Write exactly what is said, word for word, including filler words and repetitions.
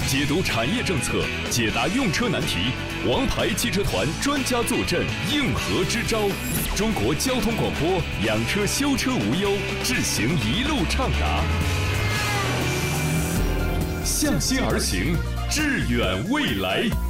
解读产业政策，解答用车难题。王牌汽车团专家坐镇，应和支招。中国交通广播，养车修车无忧，智行一路畅达。向心而行，致远未来。